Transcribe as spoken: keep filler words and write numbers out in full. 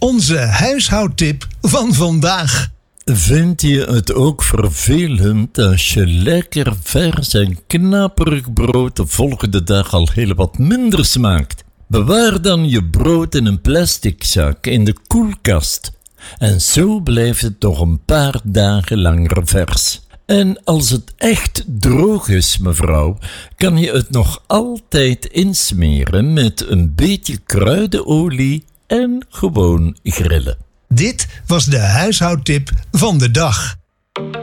Onze huishoudtip van vandaag. Vind je het ook vervelend als je lekker vers en knapperig brood de volgende dag al heel wat minder smaakt? Bewaar dan je brood in een plastic zak in de koelkast. En zo blijft het nog een paar dagen langer vers. En als het echt droog is, mevrouw, kan je het nog altijd insmeren met een beetje kruidenolie en gewoon grillen. Dit was de huishoudtip van de dag.